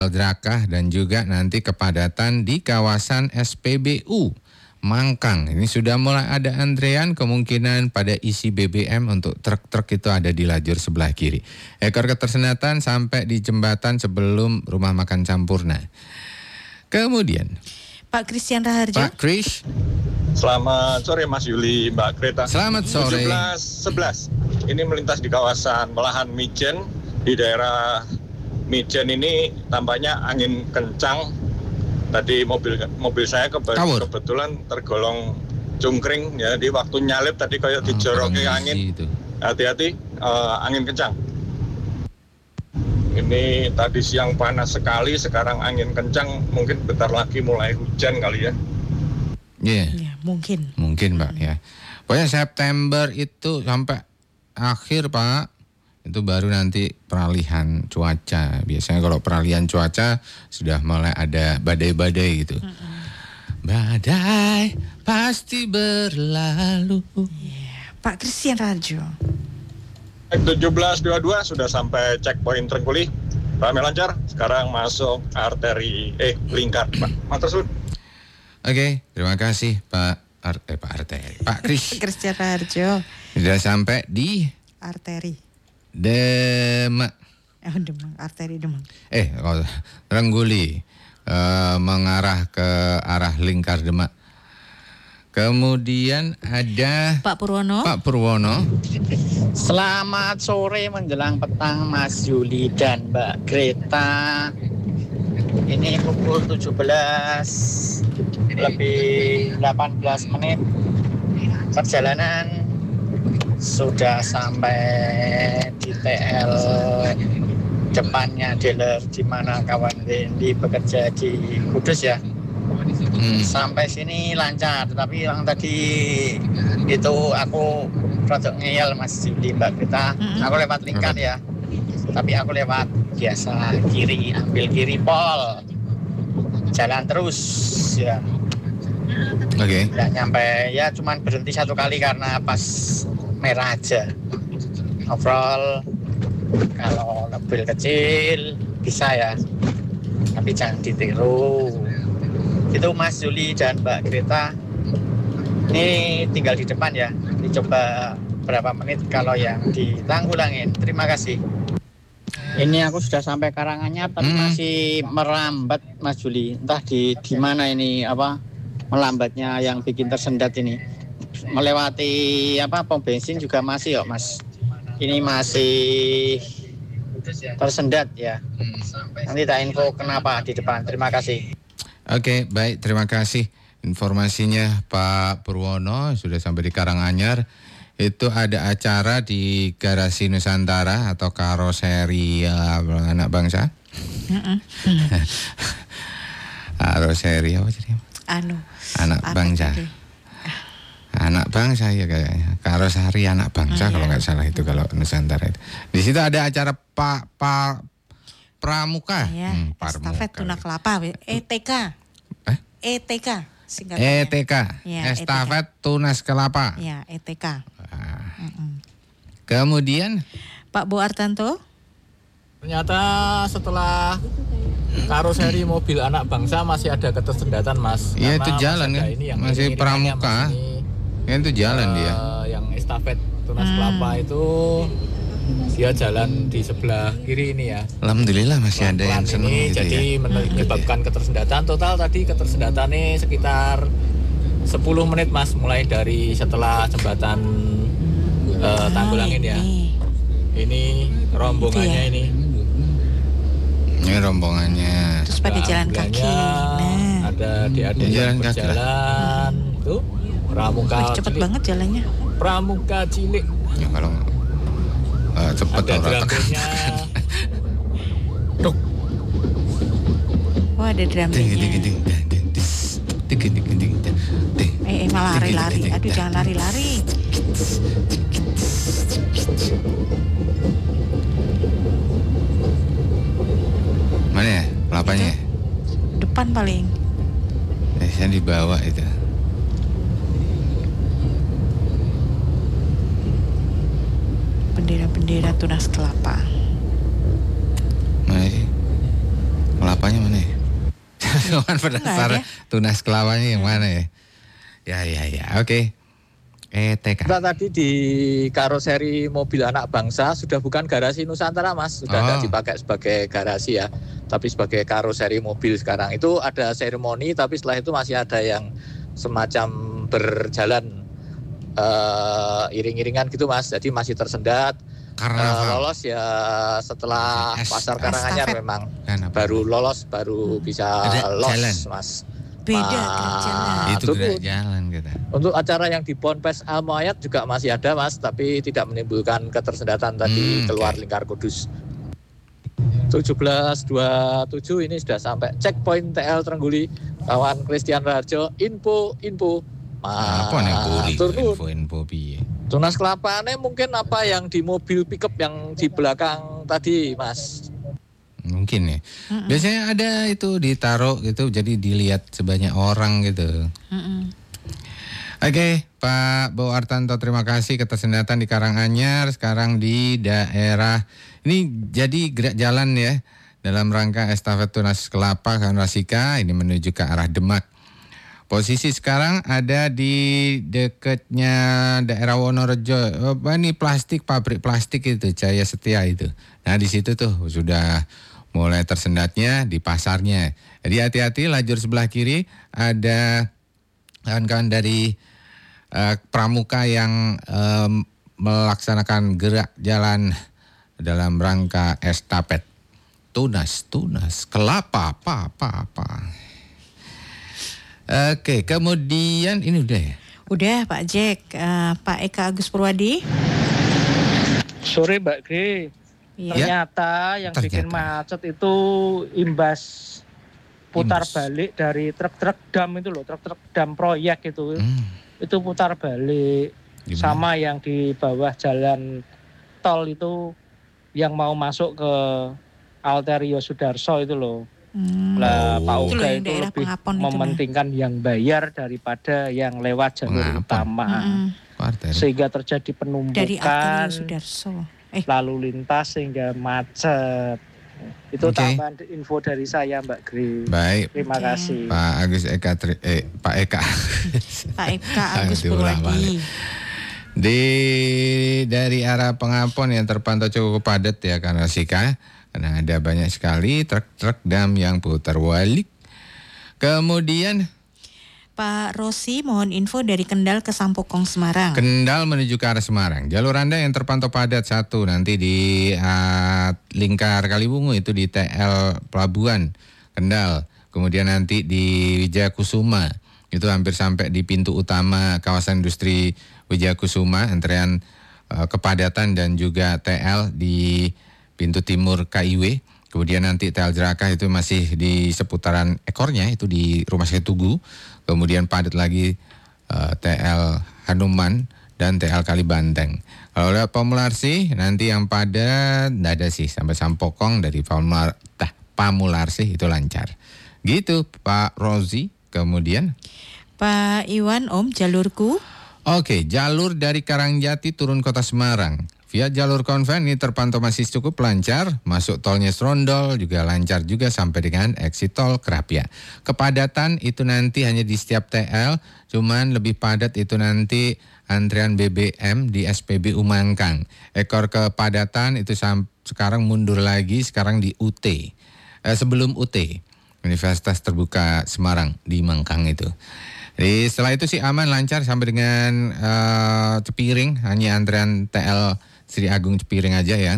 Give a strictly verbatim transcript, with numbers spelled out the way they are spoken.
Drakah dan juga nanti kepadatan di kawasan S P B U Mangkang. Ini sudah mulai ada antrean, kemungkinan pada isi B B M untuk truk-truk itu ada di lajur sebelah kiri. Ekor ketersendatan sampai di jembatan sebelum rumah makan Campurna. Kemudian Pak Christian Raharjo. Pak Kris. Selamat sore Mas Yuli, Mbak Greta. Selamat sore. tujuh belas sebelas ini melintas di kawasan Melahan Mijen. Di daerah Mijen ini tampaknya angin kencang. Tadi mobil mobil saya kebe- kebetulan tergolong cungkring ya, di waktu nyalip tadi kayak dijoroki oh, angin. Itu. Hati-hati, uh, angin kencang. Ini tadi siang panas sekali, sekarang angin kencang, mungkin bentar lagi mulai hujan kali ya. Iya. Yeah. Ya, mungkin. Mungkin, Pak, ya. Pokoknya September itu sampai akhir, Pak. Itu baru nanti peralihan cuaca. Biasanya kalau peralihan cuaca sudah mulai ada badai-badai gitu. Mm-hmm. Badai pasti berlalu. Yeah. Pak Christian Raharjo. tujuh belas dua puluh dua sudah sampai checkpoint Trengkuli. Ramai lancar. Sekarang masuk arteri eh lingkar, Pak. Matur suwun. Oke, terima kasih Pak Ar- eh, Pak Arteri. Pak Kris. Christian Raharjo. Sudah sampai di arteri Demak. Oh, Demak, arteri Demak. Eh, oh, Rengguli uh, mengarah ke arah lingkar Demak. Kemudian ada Pak Purwono. Pak Purwono. Selamat sore menjelang petang Mas Yuli dan Mbak Greta. Ini pukul tujuh belas lebih delapan belas menit. Perjalanan sudah sampai di T L depannya dealer di mana kawan Randy bekerja di Kudus ya. Hmm. Sampai sini lancar, tapi yang tadi itu aku rodok ngeyel Mas Yuli Mbak Greta. Hmm. Aku lewat lingkar ya. Tapi aku lewat biasa kiri, ambil kiri pol. Jalan terus ya. Oke. Okay. Nggak nyampe ya, cuman berhenti satu kali karena pas merah aja. Overall kalau mobil kecil bisa ya, tapi jangan ditiru. Itu Mas Yuli dan Mbak Greta. Ini tinggal di depan ya. Dicoba berapa menit kalau yang di Tanggulangin. Terima kasih. Ini aku sudah sampai Karanganyar tapi hmm. masih merambat Mas Yuli. Entah di di mana ini apa melambatnya yang bikin tersendat ini. Melewati apa pom bensin juga masih ya Mas. Ini masih tersendat ya. Nanti tak info kenapa di depan. Terima kasih. Oke, baik, terima kasih informasinya Pak Purwono. Sudah sampai di Karanganyar. Itu ada acara di Garasi Nusantara atau karoseri uh, anak bangsa. Karoseri apa jadi? Anu. Anak bangsa. Jadi. Anak bangsa ya kayaknya. Karoseri anak bangsa oh, kalau nggak ya. salah itu kalau Nusantara itu. Di situ ada acara Pak Pak Pramuka. Ya, hmm, Estafet Tuna Kelapa. E T K. Eh? E T K. E T K. Ya, Estafet E T K. Tunas Kelapa. Ya, E T K. Nah. Kemudian Pak Bo Artanto. Ternyata setelah karoseri mobil anak bangsa masih ada ketersendatan Mas. Iya itu jalan kan. Masih Pramuka. Ya itu jalan uh, dia. Yang estafet Tunas hmm. Kelapa itu dia jalan di sebelah kiri ini ya. Alhamdulillah masih Pelan-pelan ada yang senang gitu jadi ya. Menyebabkan ketersendatan. Total tadi ketersendatannya sekitar sepuluh menit Mas, mulai dari setelah jembatan uh, Tanggulangin ya. Ini rombongannya ini. Ini rombongannya. Terus pada jalan kaki. Nah. Ada adik-adik yang berjalan. Tuh, Pramuka. Cepet cilik. banget jalannya. Pramuka cilik. Ya kalau uh, cepet ada drumnya. Duk. Oh ada drumnya. Eh, eh malah lari-lari. Aduh jangan lari-lari. Mana ya kelapanya? Depan paling. Biasanya di bawah itu. Bendera-bendera Tunas Kelapa. Mana sih? Kelapanya mana ya? Kawan penasaran tunas kelapanya yang mana ya? Ya ya ya, oke. Okay. E T K. Nah, tadi di karoseri mobil anak bangsa sudah bukan garasi Nusantara, Mas. Sudah tidak oh. dipakai sebagai garasi ya, tapi sebagai karoseri mobil sekarang. Itu ada seremoni, tapi setelah itu masih ada yang semacam berjalan uh, iring-iringan gitu, Mas. Jadi masih tersendat. Uh, lolos ya setelah es, pasar Karanganyar estafet. Memang Kenapa? Baru lolos, baru hmm. bisa los, jalan. Mas. Beda gerak jalan. Itu gerak jalan kita. Untuk acara yang di Ponpes Al Muayyad juga masih ada, Mas, tapi tidak menimbulkan ketersendatan tadi hmm, keluar okay. lingkar Kudus. tujuh belas dua puluh tujuh ini sudah sampai checkpoint T L Trengguli. Kawan Christian Raharjo, info info. Apa nih info info piye? Tunas kelapane mungkin apa yang di mobil pickup yang di belakang tadi, Mas. Mungkin ya. Mm-mm. Biasanya ada itu ditaruh gitu jadi dilihat sebanyak orang gitu. Mm-mm. Oke, okay, Pak Bo Artanto, terima kasih. Ketersendatan di Karanganyar, sekarang di daerah ini jadi gerak jalan ya dalam rangka estafet tunas kelapa Rasika ini menuju ke arah Demak. Posisi sekarang ada di dekatnya daerah Wonorejo. Apa ini plastik, pabrik plastik itu, Jaya Setia itu. Nah di situ tuh sudah mulai tersendatnya di pasarnya. Jadi hati-hati, lajur sebelah kiri ada kawan-kawan dari uh, pramuka yang um, melaksanakan gerak jalan dalam rangka estafet tunas tunas kelapa apa apa apa. Oke, kemudian ini udah ya? Udah Pak Jack, uh, Pak Eka Agus Purwadi. Sore Mbak G. Ya. Ternyata yang Ternyata. bikin macet itu imbas putar imbas. balik dari truk-truk dam itu loh, truk-truk dam proyek itu. Hmm. Itu putar balik. Gimana? Sama yang di bawah jalan tol itu yang mau masuk ke Alterio Sudarso itu loh. Hmm. Lah Pak Uga itu, itu lebih mementingkan itu, yang bayar daripada yang lewat jalur Mengapa? utama. Hmm. Sehingga terjadi penumpukan. Dari Alterio Sudarso. Eh. Lalu lintas sehingga macet. Itu okay. tambahan info dari saya Mbak Gri. Baik. Terima okay. kasih. Pak Agus Eka eh Pak Eka. Pak Eka Agus Purwadi. Di dari arah Pengapon yang terpantau cukup padat ya karena Sika. Karena ada banyak sekali truk-truk dam yang putar balik. Kemudian Pak Rosi, mohon info dari Kendal ke Sampokong Semarang. Kendal menuju ke arah Semarang. Jalur Anda yang terpantau padat satu nanti di uh, Lingkar Kaliwungu itu di T L Pelabuhan Kendal. Kemudian nanti di Wijayakusuma itu hampir sampai di pintu utama kawasan industri Wijayakusuma. Antrean uh, kepadatan dan juga T L di pintu timur K I W. Kemudian nanti T L Jerakah itu masih di seputaran ekornya itu di Rumah Sakit Tugu. Kemudian padat lagi uh, T L Hanuman dan T L Kalibanteng. Kalau lewat Pamularsi nanti yang padat tidak ada sih sampai Sampokong dari Pamular, tah, Pamularsi itu lancar. Gitu Pak Rozi. Kemudian Pak Iwan, Om, jalurku. Oke, jalur dari Karangjati turun Kota Semarang. Via jalur konven ini terpantau masih cukup lancar, masuk tolnya Serondol juga lancar juga sampai dengan exit tol Kerapia. Kepadatan itu nanti hanya di setiap T L, cuman lebih padat itu nanti antrian B B M di S P B U Mangkang. Ekor kepadatan itu sam- sekarang mundur lagi, sekarang di U T, eh, sebelum U T, Universitas Terbuka Semarang di Mangkang itu. Jadi setelah itu sih aman lancar sampai dengan uh, Cepiring, hanya antrian T L Sri Agung Cepiring aja ya.